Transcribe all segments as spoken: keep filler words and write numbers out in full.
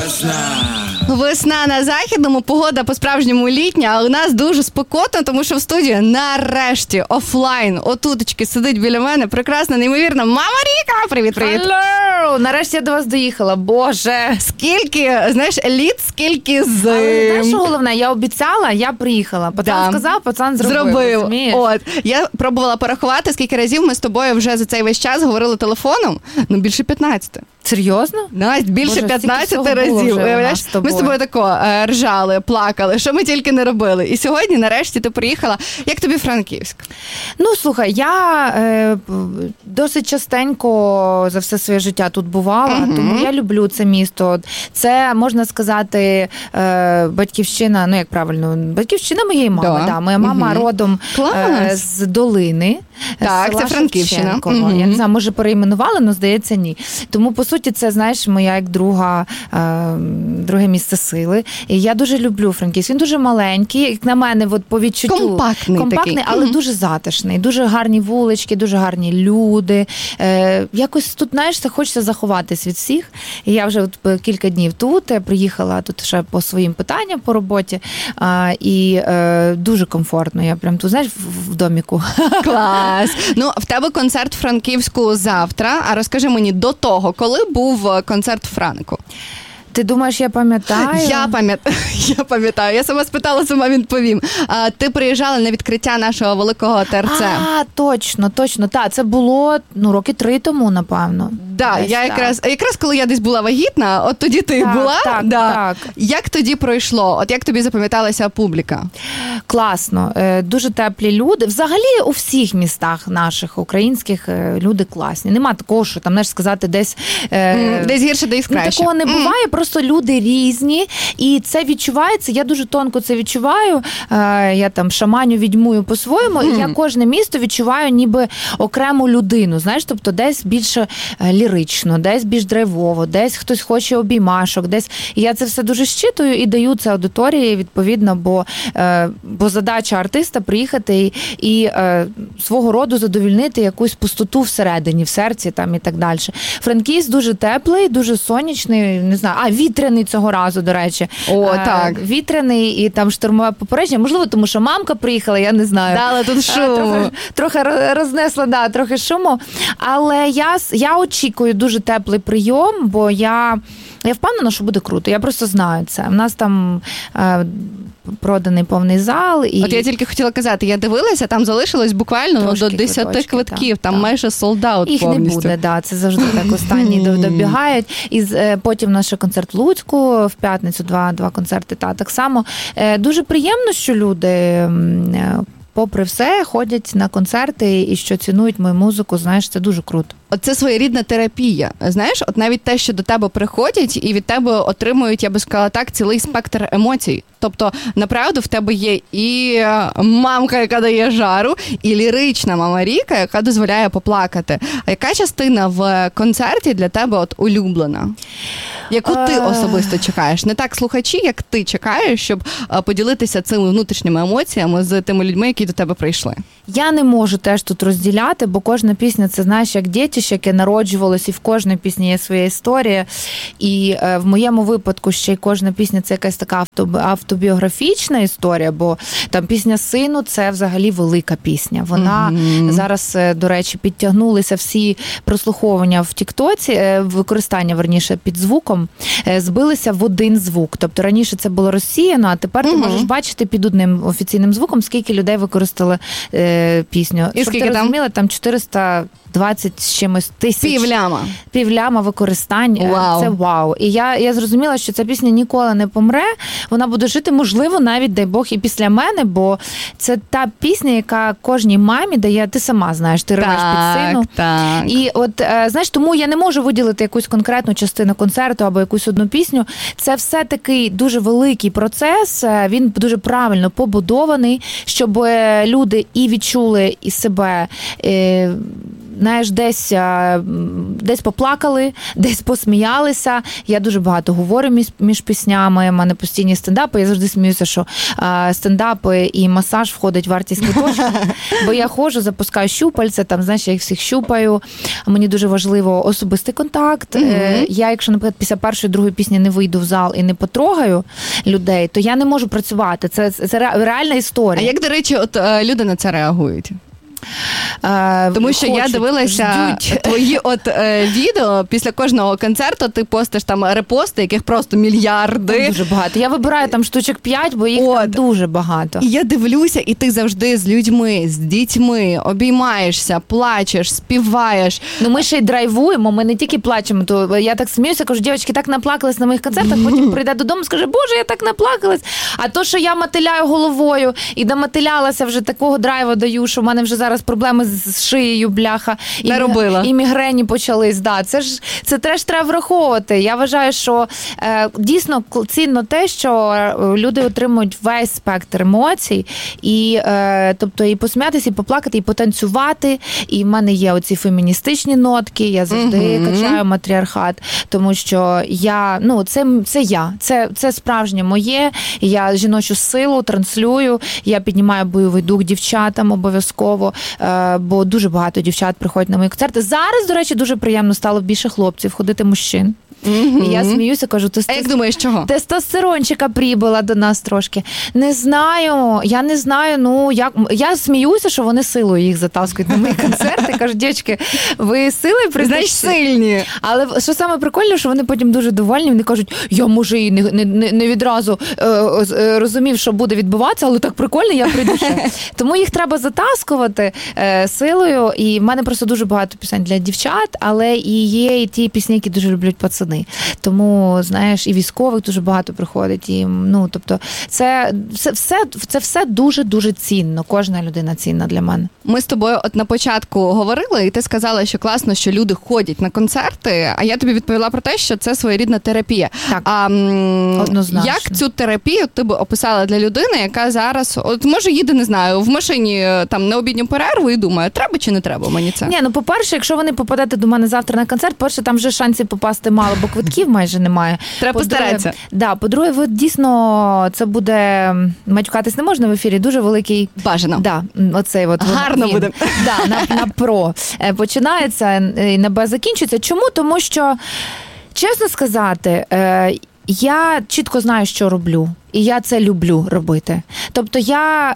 Весна на Західному, погода по-справжньому літня, а у нас дуже спекотно, тому що в студії нарешті офлайн, отуточки сидить біля мене прекрасна, неймовірна мама Ріка. Привіт-привіт. Hello! Нарешті я до вас доїхала, боже. Скільки, знаєш, літ, скільки зим. Але знаєш, що головне, я обіцяла, я приїхала. Пацан да. сказав, пацан зробив. Зробив. От. Я пробувала порахувати, скільки разів ми з тобою вже за цей весь час говорили телефоном. Ну, більше п'ятнадцяти. Серйозно? Настя, більше п'ятнадцяти разів. Уявляєш, ми з тобою тако ржали, плакали, що ми тільки не робили. І сьогодні, нарешті, ти приїхала. Як тобі Франківськ? Ну, слухай, я е, досить частенько за все своє життя тут бувала, uh-huh. тому я люблю це місто. Це, можна сказати, е, батьківщина, ну, як правильно, батьківщина моєї мами. Да. Да. Моя мама uh-huh. родом е, з долини. Так, з це Франківщина. Uh-huh. Я не знаю, може перейменували, але, здається, ні. Тому, по суті, це, знаєш, моя як друга, е, друге місце сили. І я дуже люблю Франківськ. Він дуже маленький, як на мене, от по відчуттю. Компактний, Компактний такий. але mm-hmm. дуже затишний. Дуже гарні вулички, дуже гарні люди. Е, якось тут, знаєш, хочеться заховатись від всіх. І я вже от кілька днів тут, я приїхала тут ще по своїм питанням по роботі. Е, і е, дуже комфортно. Я прям тут, знаєш, в, в доміку. Клас! Ну, в тебе концерт в Франківську завтра. А розкажи мені до того, коли був концерт Франку? Ти думаєш, я пам'ятаю? Я пам'ятаю. Я пам'ятаю. Я сама спитала, сама відповім. А, ти приїжджала на відкриття нашого великого ТРЦ. А, точно, точно. Так, це було, ну, роки три тому, напевно. Да, десь, я якраз, якраз коли я десь була вагітна, от тоді ти так, була. Так, да. так. Як тоді пройшло? От як тобі запам'яталася публіка? Класно. Дуже теплі люди. Взагалі у всіх містах наших українських люди класні. Нема такого, що там, знаєш, сказати, десь... Mm, десь гірше, десь краще. Ну, такого не mm. буває, просто люди різні, і це відчувається. Я дуже тонко це відчуваю. Я там шаманю, відьмую по-своєму, mm. і я кожне місто відчуваю ніби окрему людину, знаєш, тобто десь більше лірично, десь більш драйвово, десь хтось хоче обіймашок, десь... І я це все дуже щитую і даю це аудиторії, відповідно, бо, бо задача артиста приїхати і, і свого роду задовільнити якусь пустоту всередині, в серці там і так далі. Франківськ дуже теплий, дуже сонячний, не знаю, а вітряний цього разу, до речі. О, так. Вітряний і там штормове попередження. Можливо, тому що мамка приїхала, я не знаю. Дали тут шуму. Трохи, трохи рознесла, да, трохи шуму. Але я, я очікую дуже теплий прийом, бо я, я впевнена, що буде круто. Я просто знаю це. У нас там е, проданий повний зал. І... От я тільки хотіла казати, я дивилася, там залишилось буквально трошки до десяти квиточки, квитків. Та, там та. майже солдаут їх повністю. Їх не буде, да, це завжди так останні добігають. І е, потім наш концерт в Луцьку, в п'ятницю два, два концерти, та так само. Е, дуже приємно, що люди... Е, попри все, ходять на концерти і що цінують мою музику, знаєш, це дуже круто. Це своєрідна терапія. Знаєш, от навіть те, що до тебе приходять і від тебе отримують, я би сказала так, цілий спектр емоцій. Тобто, направду, в тебе є і мамка, яка дає жару, і лірична мама Ріка, яка дозволяє поплакати. А яка частина в концерті для тебе от улюблена? Яку ти особисто чекаєш? Не так слухачі, як ти чекаєш, щоб поділитися цими внутрішніми емоціями з тими людьми, які до тебе прийшли? Я не можу теж тут розділяти, бо кожна пісня, це, знаєш, як дитище, яке народжувалось, і в кожній пісні є своя історія. І е, в моєму випадку ще й кожна пісня – це якась така автобіографічна історія, бо там пісня «Сину» – це взагалі велика пісня. Вона mm-hmm. зараз, до речі, підтягнулися всі прослуховування в тіктоці, використання, верніше, під звуком, збилися в один звук. Тобто раніше це було розсіяно, а тепер mm-hmm. ти можеш бачити під одним офіційним звуком, скільки людей використали е, пісню. І щоб скільки ти там? розуміла, там чотириста двадцять з чимось тисяч. Півляма. Півляма використань. Вау. Це вау. І я, я зрозуміла, що ця пісня ніколи не помре. Вона буде жити, можливо, навіть, дай Бог, і після мене, бо це та пісня, яка кожній мамі дає, ти сама знаєш, ти ревеш під сину. Так. І от, знаєш, тому я не можу виділити якусь конкретну частину концерту або якусь одну пісню. Це все такий дуже великий процес, він дуже правильно побудований, щоб люди і відчули і себе знаєш, десь, десь поплакали, десь посміялися. Я дуже багато говорю між, між піснями, в мене постійні стендапи. Я завжди сміюся, що стендапи і масаж входить в вартість квиточка, бо я ходжу, запускаю щупальця, там, знаєш, я їх всіх щупаю. Мені дуже важливо особистий контакт. Mm-hmm. Я, якщо, наприклад, після першої, другої пісні не вийду в зал і не потрогаю людей, то я не можу працювати. Це, це реальна історія. А як, до речі, от люди на це реагують? Тому що Хочуть, я дивилася ждуть. твої от е, відео після кожного концерту, ти постиш там репости, яких просто мільярди. Там дуже багато. Я вибираю там штучок п'ять, бо їх от. Там дуже багато. І я дивлюся, і ти завжди з людьми, з дітьми обіймаєшся, плачеш, співаєш. Ну ми ще й драйвуємо, ми не тільки плачемо. То я так сміюся, кажу, дівчатки так наплакались на моїх концертах, потім прийде додому і скаже, боже, я так наплакалась. А то, що я мотиляю головою і доматилялася, вже такого драйву даю, що в мене вже зараз проблеми з шиєю, бляха, і, і мігрені почались. Да, це ж це теж треба враховувати. Я вважаю, що е, дійсно цінно те, що люди отримують весь спектр емоцій, і е, тобто і посміятися, і поплакати, і потанцювати. І в мене є оці феміністичні нотки, я завжди mm-hmm. качаю матріархат, тому що я, ну, це, це я, це, це справжнє моє, я жіночу силу транслюю, я піднімаю бойовий дух дівчатам обов'язково, бо дуже багато дівчат приходять на мої концерти. Зараз, до речі, дуже приємно стало більше хлопців ходити мужчин. Mm-hmm. І я сміюся, кажу, тестос... а як думаєш, чого? Тестостерончика прибула до нас трошки. Не знаю, я не знаю, ну, як... Я сміюся, що вони силою їх затаскують на мої концерти. Кажуть, дівчатки, ви силою признаєш сильні. Але що саме прикольне, що вони потім дуже довольні, вони кажуть, я, може, і не, не, не відразу е, е, розумів, що буде відбуватися, але так прикольно, я прийду ще. Тому їх треба затаскувати е, силою, і в мене просто дуже багато пісень для дівчат, але і є і ті пісні, які дуже люблять пацани. Тому, знаєш, і військових дуже багато приходить. І, ну, тобто, це, це, все, це все дуже-дуже цінно. Кожна людина цінна для мене. Ми з тобою от на початку говорили, і ти сказала, що класно, що люди ходять на концерти, а я тобі відповіла про те, що це своєрідна терапія. Так, а, однозначно. Як цю терапію ти би описала для людини, яка зараз, от може їде, не знаю, в машині там на обідню перерву і думає, треба чи не треба мені це? Ні, ну по-перше, якщо ви не попадете до мене завтра на концерт, перше, там вже шансів попасти мало, бо квитків майже немає. Треба постаратися. Да, по-друге, ви дійсно, це буде, матюкатись не можна в ефірі, дуже великий... Бажано. Да, оцей от. Гарно він, буде. Да, на, на про. Починається і на Б закінчується. Чому? Тому що, чесно сказати, я чітко знаю, що роблю. І я це люблю робити. Тобто я...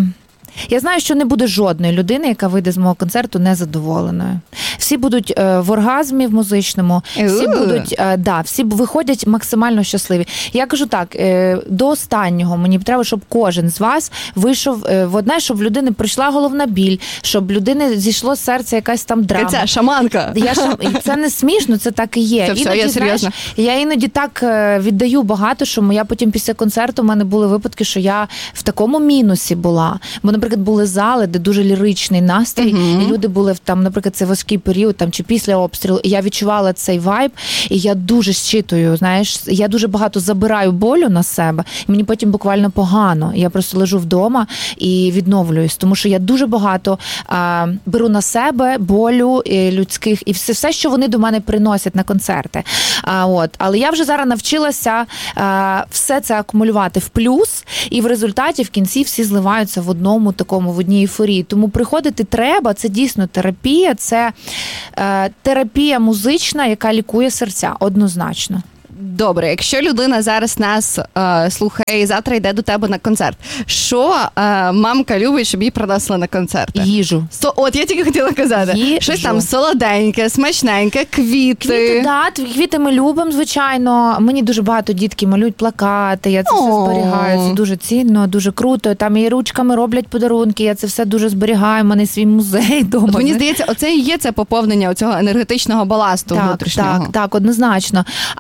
Я знаю, що не буде жодної людини, яка вийде з мого концерту незадоволеною. Всі будуть е, в оргазмі в музичному, всі будуть, е, да, всі виходять максимально щасливі. Я кажу так, е, до останнього мені треба, щоб кожен з вас вийшов е, в одне, щоб в людини прийшла головна біль, щоб в людини зійшло з серця якась там драма. Це шаманка. Я шам... Це не смішно, це так і є. Це все, іноді, я серйозно. Знаєш, я іноді так віддаю багато, що я потім після концерту, в мене були випадки, що я в такому мінусі була. Бо, наприклад, були зали, де дуже ліричний настрій, uh-huh. і люди були там, наприклад, це важкий період, там, чи після обстрілу, і я відчувала цей вайб, і я дуже щитую, знаєш, я дуже багато забираю болю на себе, і мені потім буквально погано. Я просто лежу вдома і відновлююсь, тому що я дуже багато а, беру на себе болю і людських, і все, все, що вони до мене приносять на концерти. А, от. Але я вже зараз навчилася а, все це акумулювати в плюс, і в результаті в кінці всі зливаються в одному такому, в одній ейфорії. Тому приходити треба, це дійсно терапія, це е, терапія музична, яка лікує серця, однозначно. Добре, якщо людина зараз нас е, слухає і завтра йде до тебе на концерт, що е, мамка любить, щоб їй приносили на концерти? Їжу. Со, от, я тільки хотіла казати. Їжу. Щось там солоденьке, смачненьке, квіти. Квіти, да, квіти ми любимо, звичайно. Мені дуже багато дітки малюють плакати, я це все зберігаю, це дуже цінно, дуже круто. Там і ручками роблять подарунки, я це все дуже зберігаю, у мене свій музей вдома. От мені здається, оце і є це поповнення цього енергетичного баласту так, внутрішнього. Так, так, однозначно. Але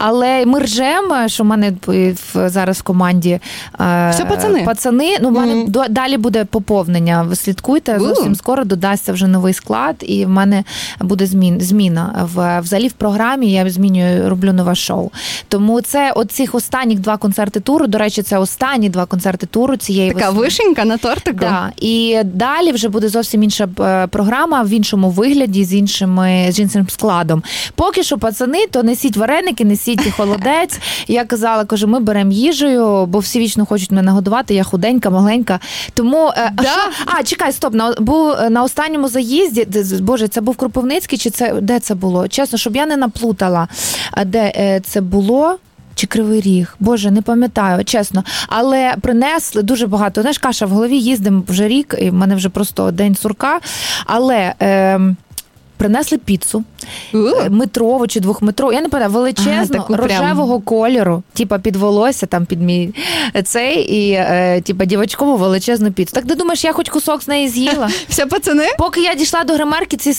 ми ржемо, що в мене зараз в команді все пацани. пацани. Ну, в мене mm-hmm. далі буде поповнення. Ви слідкуйте, зовсім скоро додасться вже новий склад, і в мене буде змін, зміна. В, взагалі в програмі я змінюю, роблю нове шоу. Тому це от цих останніх два концерти туру, до речі, це останні два концерти туру цієї така весни. Вишенька на тортику. Да. І далі вже буде зовсім інша програма, в іншому вигляді, з іншими, з іншим складом. Поки що, пацани, то несіть вареники, несіть холодець. Я казала, кажу, ми беремо їжею, бо всі вічно хочуть мене нагодувати, я худенька, маленька. Тому, да? а, що? а, чекай, стоп, на, був на останньому заїзді, боже, це був Кропивницький, чи це, де це було? Чесно, щоб я не наплутала, де це було? Чи Кривий Ріг? Боже, не пам'ятаю, чесно. Але принесли дуже багато. Знаєш, каша в голові, їздимо вже рік, і в мене вже просто день сурка. Але... Е, принесли піцу, uh. метрову чи двохметрову, я не пам'ятаю, величезну, ага, рожевого прям... кольору, типа під волосся, там під мій цей, і е, типа дівочкову величезну піцу. Так ти думаєш, я хоч кусок з неї з'їла? Все, пацани? Поки я дійшла до гримерки, ці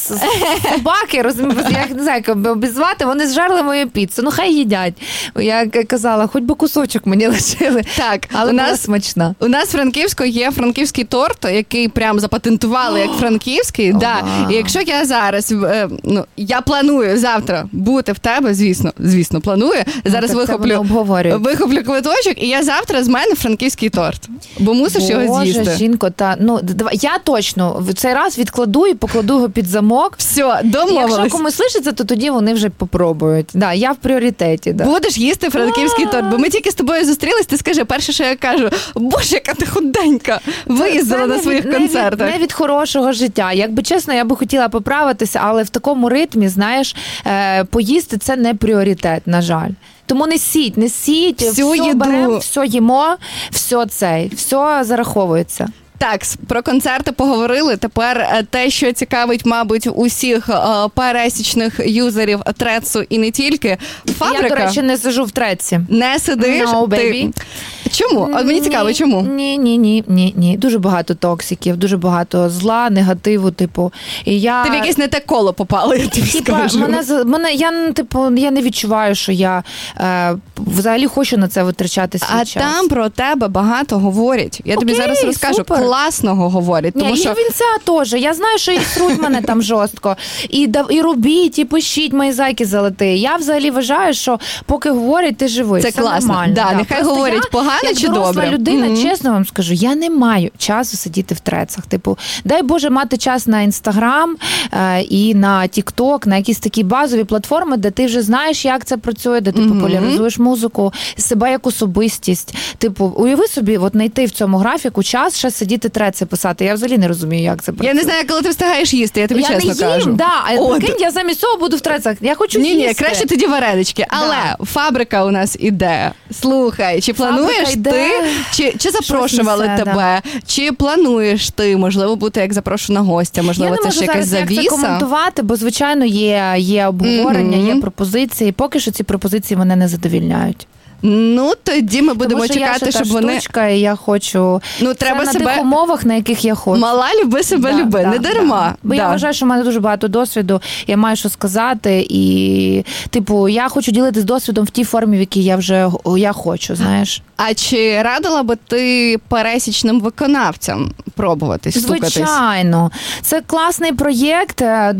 собаки, розумієш, я не знаю, як обізвати, вони зжерли мою піцу. Ну, хай їдять. Я казала, хоч би кусочок мені лишили. Так, але у нас смачна. У нас в Франківську є франківський торт, який прям запатентували як франківський. Oh, да. wow. І якщо я зараз, ну, я планую завтра бути в тебе, звісно, звісно, планую. Зараз ну, вихоплю, вихоплю квиточок, і я завтра з мене франківський торт. Бо мусиш Боже, його з'їсти. Боже, жінко, та, ну, я точно в цей раз відкладу і покладу його під замок. Все, домовились. Якщо комусь лишиться, то тоді вони вже попробують. Да, я в пріоритеті. Да. Будеш їсти франківський торт, бо ми тільки з тобою зустрілись, ти скажи, перше, що я кажу, боже, яка ти худенька, виїздила на своїх від, концертах. Не від, не від хорошого життя. Якби чесно, я би хотіла поправитися, але в такому ритмі, знаєш, е, поїсти – це не пріоритет, на жаль. Тому несіть, несіть, всю все їду. беремо, все їмо, все цей, все зараховується. Так, про концерти поговорили. Тепер те, що цікавить, мабуть, усіх е, пересічних юзерів Трецу і не тільки. Фабрика. Я, до речі, не сижу в Треці. Не сидиш? No, ти... Чому? От мені цікаво, чому? Ні, ні, ні, ні, ні. Дуже багато токсиків, дуже багато зла, негативу, типу. І я... Ти в якесь не те коло попала, я тобі типа, скажу. Мене, мене, я, типу, я не відчуваю, що я е, взагалі хочу на це витрачати свій а час. А там про тебе багато говорять. Я Окей, тобі зараз розкажу. Супер. Класного говорять. Тому Ні, що... і вінця теж. Я знаю, що і сруть мене там жорстко. І, і робіть, і пишіть мої зайки золоті. Я взагалі вважаю, що поки говорять, ти живий. Це все класно. нормально. Да, да. нехай Просто говорять я, погано чи добре. Як людина, mm-hmm. чесно вам скажу, я не маю часу сидіти в трецах. Типу, дай Боже мати час на Інстаграм е, і на Тік-Ток, на якісь такі базові платформи, де ти вже знаєш, як це працює, де ти mm-hmm. популяризуєш музику, себе як особистість. Типу, уяви собі, от знайти в цьому графіку час ще сидіти треци писати. Я взагалі не розумію, як це працює. Я не знаю, коли ти встигаєш їсти, я тобі я чесно кажу. Я не їм, да, а прикинь, я замість цього буду в трецах. Я хочу ні, їсти. Ні, краще тоді варенички. Але да. Фабрика у нас іде. Слухай, чи плануєш ти, чи, чи запрошували несе, тебе, да. чи плануєш ти, можливо, бути як запрошена гостя, можливо, це ще якась завіса? Я не можу зараз коментувати, бо, звичайно, є, є обговорення, mm-hmm. є пропозиції. Поки що ці пропозиції мене не задовільняють. Ну, тоді ми будемо Тому, чекати, я щоб та вони... штучка, і я хочу... Ну, треба це себе... на тих умовах, на яких я хочу. Мала, люби себе, да, люби, да, не дарма. Да. Бо да. я вважаю, що в мене дуже багато досвіду, я маю що сказати, і, типу, я хочу ділитися досвідом в тій формі, в якій я вже я хочу, знаєш. А чи радила би ти пересічним виконавцям пробувати стукатись? Звичайно. Це класний проєкт.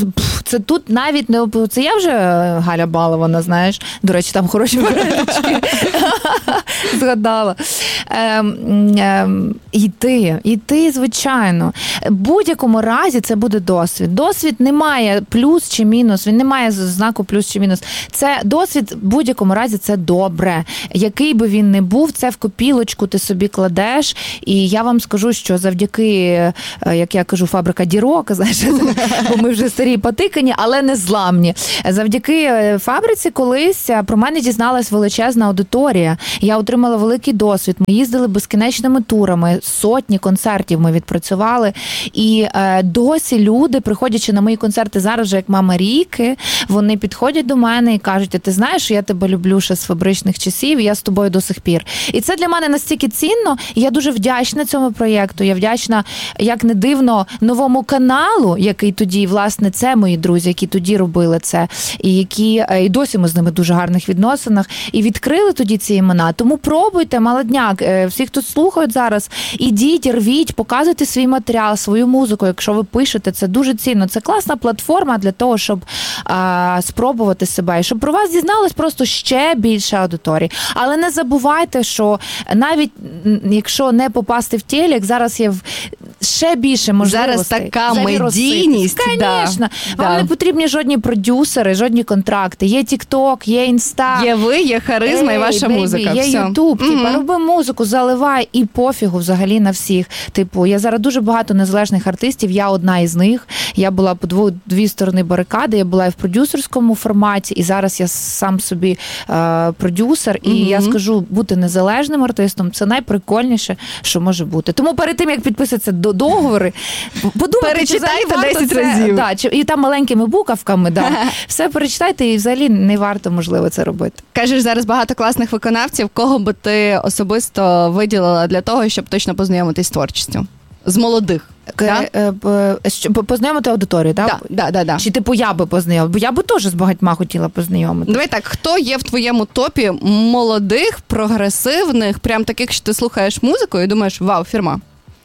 Це тут навіть не... Це я вже Галя Балована, знаєш. До речі, там хороші варенички. Згадала. Ем, ем, йти, йти, звичайно. В будь-якому разі це буде досвід. Досвід не має плюс чи мінус, він не має знаку плюс чи мінус. Це досвід, в будь-якому разі, це добре. Який би він не був, це в копілочку ти собі кладеш. І я вам скажу, що завдяки, як я кажу, фабрика дірок, знаєш, бо ми вже старі потикані, але не зламні. Завдяки фабриці колись про мене дізналась величезна аудиторія, аудиторія. Я отримала великий досвід. Ми їздили безкінечними турами, сотні концертів ми відпрацювали. І е, досі люди, приходячи на мої концерти зараз вже як мама Ріки, вони підходять до мене і кажуть: а ти знаєш, що я тебе люблю ще з фабричних часів, і я з тобою до сих пір. І це для мене настільки цінно, і я дуже вдячна цьому проєкту. Я вдячна, як не дивно, новому каналу, який тоді, власне, це мої друзі, які тоді робили це, і які, і досі ми з ними в дуже гарних відносинах, і відкрили тоді ці імена. Тому пробуйте, молодняк, всі, хто слухають зараз, ідіть, рвіть, показуйте свій матеріал, свою музику, якщо ви пишете, це дуже цінно. Це класна платформа для того, щоб а, спробувати себе, і щоб про вас дізналось просто ще більше аудиторії. Але не забувайте, що навіть якщо не попасти в телек, зараз є ще більше можливостей. Зараз така медійність. Звісно. Да. Вам да. не потрібні жодні продюсери, жодні контракти. Є TikTok, є Інста. Є ви, є харизма, Ей, і ваша бейбі, музика. Є Ютуб. Mm-hmm. Типу, роби музику, заливай, і пофігу взагалі на всіх. Типу, я зараз дуже багато незалежних артистів, я одна із них. Я була по дві, дві сторони барикади, я була і в продюсерському форматі, і зараз я сам собі е, продюсер, і mm-hmm. я скажу, бути незалежним артистом – це найприкольніше, що може бути. Тому перед тим, як підписатися до договори, подумайте, перечитайте десять це, разів. Да, чи, і там маленькими буковками, да, все перечитайте, і взагалі не варто, можливо, це робити. Кажеш, зараз багато класних виконавців. Кого би ти особисто виділила для того, щоб точно познайомитись з творчістю? З молодих. Да? Познайомити аудиторію, так? Да, да, да, да. Чи типу я би познайомила? Бо я би теж з багатьма хотіла познайомити. Давай так, хто є в твоєму топі молодих, прогресивних, прям таких, що ти слухаєш музику і думаєш, вау, фірма?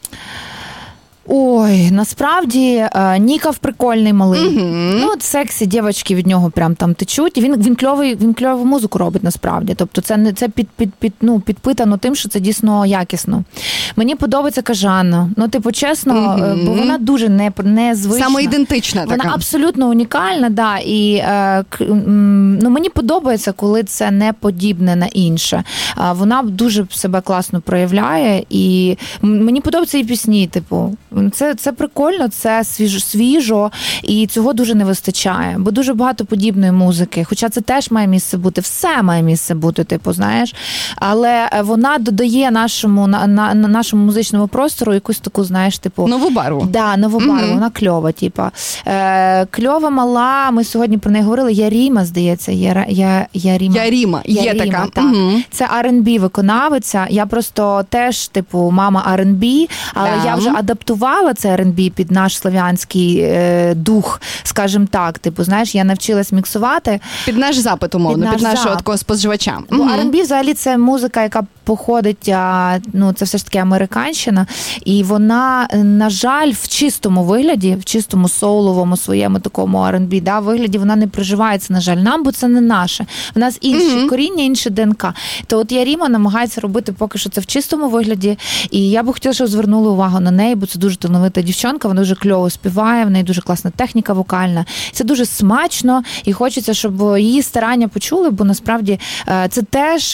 Ой, насправді Нікав прикольний малий. Mm-hmm. Ну, от сексі дівчатки від нього прям там течуть. Він він кльовий, він кльову музику робить насправді. Тобто це не це під під під ну підпитано тим, що це дійсно якісно. Мені подобається Кажана. Ну, типу, чесно, mm-hmm. бо вона дуже не незвична. Самоідентична така. Вона абсолютно унікальна, да. І е, ну мені подобається, коли це не подібне на інше. Е, вона дуже себе класно проявляє, і мені подобаються її пісні, типу. Це, це прикольно, це свіжо, свіжо, і цього дуже не вистачає, бо дуже багато подібної музики, хоча це теж має місце бути, все має місце бути, типу, знаєш, але вона додає нашому, на, на, нашому музичному простору якусь таку, знаєш, типу... Нову барву. Да, нову барву, mm-hmm. вона кльова, типу. Е, кльова, мала, ми сьогодні про неї говорили, Яріма, здається, я, я, Яріма. Яріма, є Яріма, така. Так. Mm-hmm. Це ар енд бі виконавиця, я просто теж, типу, мама ар енд бі, але yeah. я вже адаптувала це ар енд бі під наш слов'янський е, дух, скажімо так. Типу, знаєш, я навчилась міксувати. Під наш запит, умовно, під, під нашого зап... такого споживача. Бо угу. ар енд бі взагалі це музика, яка походить, а, ну, це все ж таки американщина, і вона, на жаль, в чистому вигляді, в чистому соуловому своєму такому ар енд бі, да, вигляді вона не приживається, на жаль, нам, бо це не наше. В нас інші угу. коріння, інше ДНК. То от Яріма намагається робити поки що це в чистому вигляді, і я б хотіла, щоб звернули увагу на неї, бо це дуже талановита дівчонка, вона дуже кльово співає, в неї дуже класна техніка вокальна. Це дуже смачно, і хочеться, щоб її старання почули, бо насправді це теж,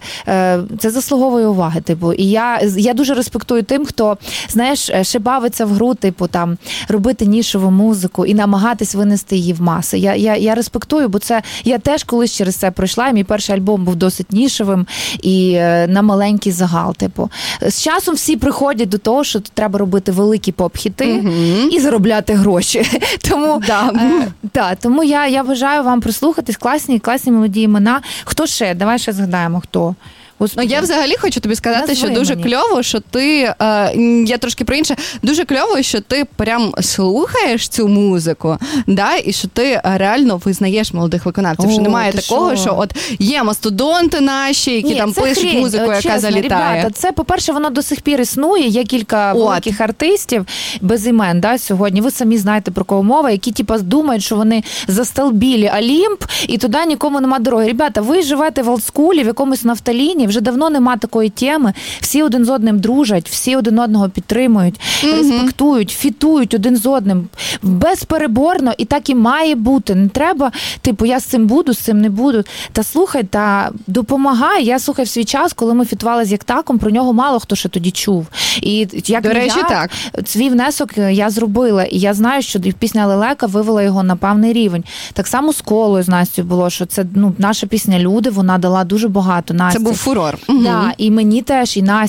це заслуговує уваги, типу. І я, я дуже респектую тим, хто, знаєш, ще бавиться в гру, типу, там, робити нішову музику і намагатись винести її в маси. Я, я, я респектую, бо це, я теж колись через це пройшла, і мій перший альбом був досить нішевим і на маленький загал, типу. З часом всі приходять до того, що треба робити великі поп-хіти mm-hmm. і заробляти гроші. Тому, да. е, та, тому я, я бажаю вам прислухатись, класні, класні молоді імена. Хто ще? Давай ще згадаємо, хто. Господи. Ну, я взагалі хочу тобі сказати, Назви що дуже мені. кльово, що ти, е, я трошки про інше, дуже кльово, що ти прям слухаєш цю музику, да, і що ти реально визнаєш молодих виконавців, О, що немає такого, що? що от є мастодонти наші, які Ні, там пишуть хрень, музику, яка чесно, залітає. Ребята, це, по-перше, воно до сих пір існує, є кілька от. великих артистів без імен, да, сьогодні, ви самі знаєте, про кого мова, які, типа, думають, що вони застолбілі Олімп, і туди нікому нема дороги. Ребята, ви живете в олдскулі, в якомусь нафталіні, Ні, вже давно нема такої теми. Всі один з одним дружать, всі один одного підтримують, mm-hmm. респектують, фітують один з одним. Безпереборно, і так і має бути. Не треба, типу, я з цим буду, з цим не буду. Та слухай, та допомагай. Я, слухай, в свій час, коли ми фітували з Яктаком, про нього мало хто ще тоді чув. І як До речі, я, так. свій внесок я зробила. І я знаю, що пісня «Лелека» вивела його на певний рівень. Так само з Колою, з Настю було, що це, ну, наша пісня «Люди», вона дала дуже багато Насті. Це був фурор. Да, і мені теж, і Насті.